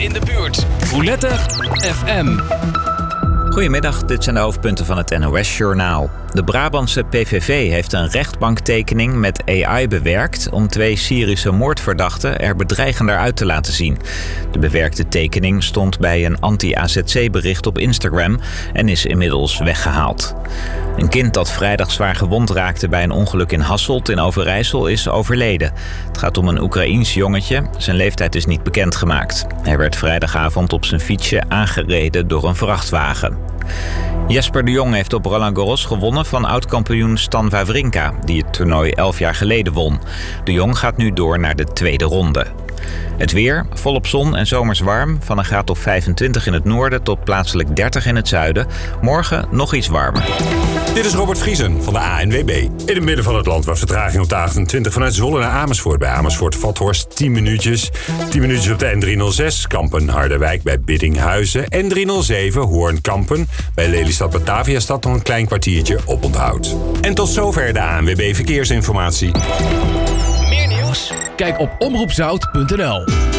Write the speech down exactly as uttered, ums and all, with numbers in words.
in de buurt. Roulette F M. Goedemiddag, dit zijn de hoofdpunten van het N O S-journaal. De Brabantse P V V heeft een rechtbanktekening met A I bewerkt om twee Syrische moordverdachten er bedreigender uit te laten zien. De bewerkte tekening stond bij een anti-A Z C-bericht op Instagram en is inmiddels weggehaald. Een kind dat vrijdag zwaar gewond raakte bij een ongeluk in Hasselt in Overijssel is overleden. Het gaat om een Oekraïens jongetje. Zijn leeftijd is niet bekendgemaakt. Hij werd vrijdagavond op zijn fietsje aangereden door een vrachtwagen. Jesper de Jong heeft op Roland Garros gewonnen van oud-kampioen Stan Wawrinka, die het toernooi elf jaar geleden won. De Jong gaat nu door naar de tweede ronde. Het weer, volop zon en zomers warm, van een graad of vijfentwintig in het noorden tot plaatselijk dertig in het zuiden. Morgen nog iets warmer. Dit is Robert Vriesen van de A N W B. In het midden van het land was vertraging op de achtentwintig vanuit Zwolle naar Amersfoort. Bij Amersfoort-Vathorst tien minuutjes. tien minuutjes op de N driehonderdzes, Kampen-Harderwijk bij Biddinghuizen. N driehonderdzeven, Hoorn-Kampen. Bij Lelystad-Batavia-stad nog een klein kwartiertje op onthoud. En tot zover de A N W B Verkeersinformatie. Meer nieuws? Kijk op omroep zout punt n l.